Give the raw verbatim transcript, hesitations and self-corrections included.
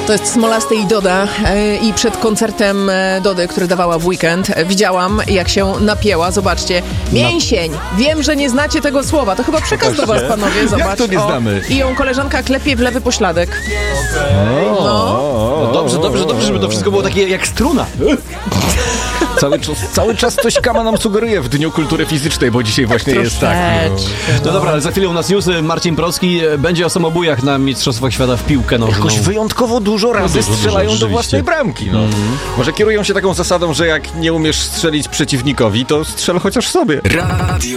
To jest Smolasty i Doda i przed koncertem Dody, który dawała w weekend, widziałam, jak się napięła. Zobaczcie, mięsień. Wiem, że nie znacie tego słowa. To chyba przekaz do was, panowie. Zobacz. Jak to nie znamy? O, i ją koleżanka klepie w lewy pośladek. Okay. No. No dobrze, dobrze, dobrze, żeby to wszystko było takie jak struna. Cały czas, cały czas coś Kama nam sugeruje w Dniu Kultury Fizycznej, bo dzisiaj właśnie jest tak. No. no dobra, ale za chwilę u nas newsy. Marcin Proski będzie o samobójach na Mistrzostwach Świata w piłkę nożną. Jakoś wyjątkowo dużo razy no, dużo, strzelają dużo, do własnej bramki. No. Mm. Może kierują się taką zasadą, że jak nie umiesz strzelić przeciwnikowi, to strzel chociaż sobie. Radio